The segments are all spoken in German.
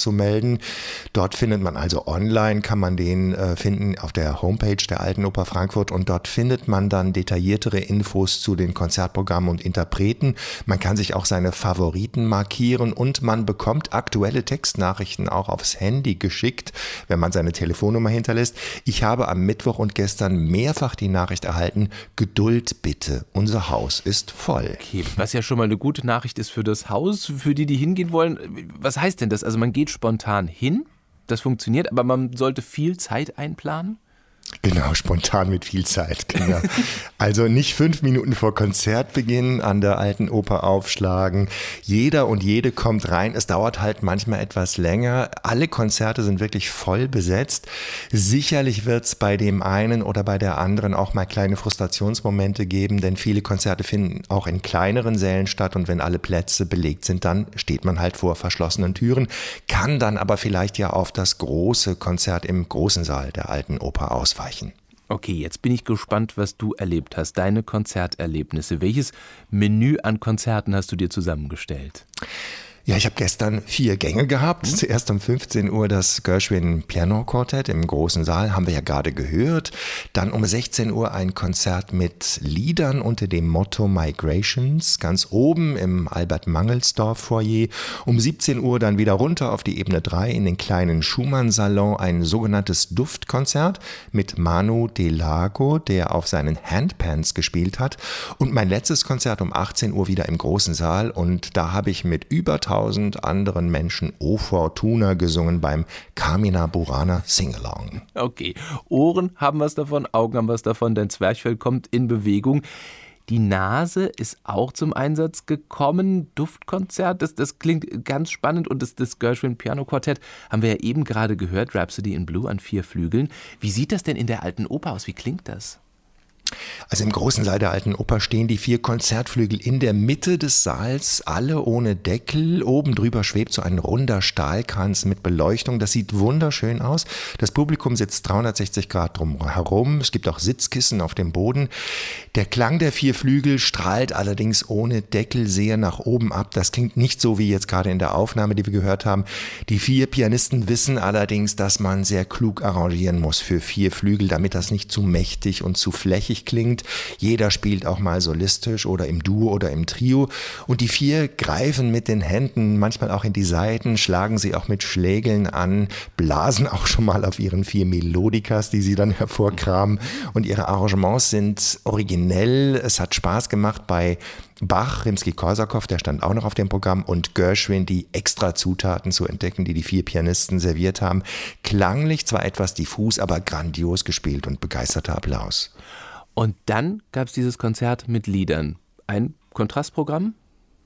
anzumelden. Dort findet man also online, kann man den finden auf der Homepage der Alten Oper Frankfurt und dort findet man dann detailliertere Infos zu den Konzertprogrammen und Interpreten. Man kann sich auch seine Favoriten markieren und man bekommt aktuelle Textnachrichten auch aufs Handy geschickt, wenn man seine Telefonnummer hinterlässt. Ich habe am Mittwoch und gestern mehrfach die Nachricht erhalten, Geduld bitte, unser Haus ist voll. Okay, was ja schon mal eine gute Nachricht ist für das Haus, für die hingehen wollen. Was heißt denn das? Also man geht spontan hin, das funktioniert, aber man sollte viel Zeit einplanen? Genau, spontan mit viel Zeit. Genau. Also nicht 5 Minuten vor Konzertbeginn an der Alten Oper aufschlagen. Jeder und jede kommt rein. Es dauert halt manchmal etwas länger. Alle Konzerte sind wirklich voll besetzt. Sicherlich wird es bei dem einen oder bei der anderen auch mal kleine Frustrationsmomente geben, denn viele Konzerte finden auch in kleineren Sälen statt und wenn alle Plätze belegt sind, dann steht man halt vor verschlossenen Türen, kann dann aber vielleicht ja auf das große Konzert im großen Saal der Alten Oper ausweichen. Okay, jetzt bin ich gespannt, was du erlebt hast, deine Konzerterlebnisse. Welches Menü an Konzerten hast du dir zusammengestellt? Ja, ich habe gestern 4 Gänge gehabt. Zuerst um 15 Uhr das Gershwin Piano Quartett im großen Saal, haben wir ja gerade gehört. Dann um 16 Uhr ein Konzert mit Liedern unter dem Motto Migrations, ganz oben im Albert-Mangelsdorff Foyer. Um 17 Uhr dann wieder runter auf die Ebene 3 in den kleinen Schumann-Salon, ein sogenanntes Duftkonzert mit Manu Delago, der auf seinen Handpans gespielt hat. Und mein letztes Konzert um 18 Uhr wieder im großen Saal und da habe ich mit über 1000 anderen Menschen O Fortuna gesungen beim Carmina Burana Singalong. Okay, Ohren haben was davon, Augen haben was davon, dein Zwerchfell kommt in Bewegung. Die Nase ist auch zum Einsatz gekommen. Duftkonzert, das klingt ganz spannend und das Gershwin Piano Quartett haben wir ja eben gerade gehört, Rhapsody in Blue an 4 Flügeln. Wie sieht das denn in der Alten Oper aus? Wie klingt das? Also im großen Saal der Alten Oper stehen die 4 Konzertflügel in der Mitte des Saals, alle ohne Deckel. Oben drüber schwebt so ein runder Stahlkranz mit Beleuchtung. Das sieht wunderschön aus. Das Publikum sitzt 360 Grad drumherum. Es gibt auch Sitzkissen auf dem Boden. Der Klang der 4 Flügel strahlt allerdings ohne Deckel sehr nach oben ab. Das klingt nicht so wie jetzt gerade in der Aufnahme, die wir gehört haben. Die 4 Pianisten wissen allerdings, dass man sehr klug arrangieren muss für 4 Flügel, damit das nicht zu mächtig und zu flächig klingt. Jeder spielt auch mal solistisch oder im Duo oder im Trio und die 4 greifen mit den Händen manchmal auch in die Saiten, schlagen sie auch mit Schlägeln an, blasen auch schon mal auf ihren 4 Melodikas, die sie dann hervorkramen und ihre Arrangements sind originell. Es hat Spaß gemacht bei Bach, Rimsky-Korsakow, der stand auch noch auf dem Programm und Gershwin, die extra Zutaten zu entdecken, die 4 Pianisten serviert haben. Klanglich zwar etwas diffus, aber grandios gespielt und begeisterter Applaus. Und dann gab es dieses Konzert mit Liedern. Ein Kontrastprogramm?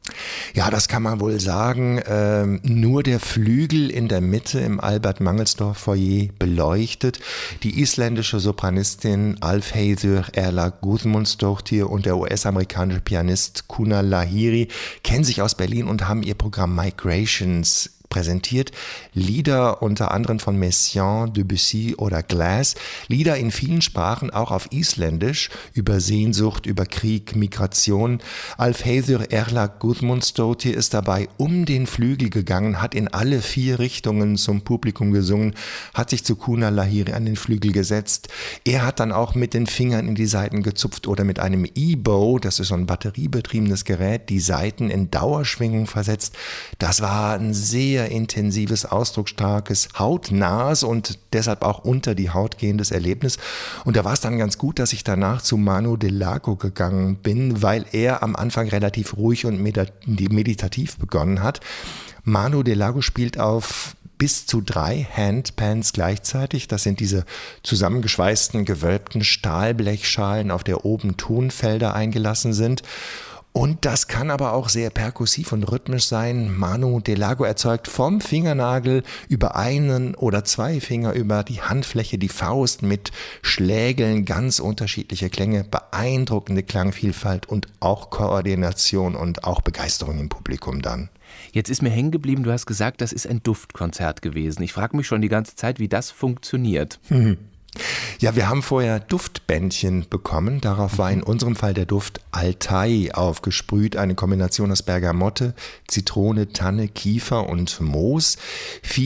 Ja, das kann man wohl sagen. Nur der Flügel in der Mitte im Albert-Mangelsdorff Foyer beleuchtet. Die isländische Sopranistin Álfheiður Erla Guðmundsdóttir und der US-amerikanische Pianist Kunal Lahiri kennen sich aus Berlin und haben ihr Programm Migrations präsentiert. Lieder unter anderem von Messiaen, Debussy oder Glass. Lieder in vielen Sprachen, auch auf Isländisch, über Sehnsucht, über Krieg, Migration. Álfheiður Erla Guðmundsdóttir ist dabei um den Flügel gegangen, hat in alle 4 Richtungen zum Publikum gesungen, hat sich zu Kunal Lahiri an den Flügel gesetzt. Er hat dann auch mit den Fingern in die Saiten gezupft oder mit einem E-Bow, das ist so ein batteriebetriebenes Gerät, die Saiten in Dauerschwingung versetzt. Das war ein sehr intensives, ausdrucksstarkes, hautnahes und deshalb auch unter die Haut gehendes Erlebnis. Und da war es dann ganz gut, dass ich danach zu Manu Delago gegangen bin, weil er am Anfang relativ ruhig und meditativ begonnen hat. Manu Delago spielt auf bis zu 3 Handpans gleichzeitig. Das sind diese zusammengeschweißten, gewölbten Stahlblechschalen, auf der oben Tonfelder eingelassen sind. Und das kann aber auch sehr perkussiv und rhythmisch sein. Manu Delago erzeugt vom Fingernagel über einen oder 2 Finger über die Handfläche, die Faust mit Schlägeln, ganz unterschiedliche Klänge, beeindruckende Klangvielfalt und auch Koordination und auch Begeisterung im Publikum dann. Jetzt ist mir hängen geblieben, du hast gesagt, das ist ein Duftkonzert gewesen. Ich frage mich schon die ganze Zeit, wie das funktioniert. Ja, wir haben vorher Duftbändchen bekommen. Darauf war in unserem Fall der Duft Altai aufgesprüht. Eine Kombination aus Bergamotte, Zitrone, Tanne, Kiefer und Moos.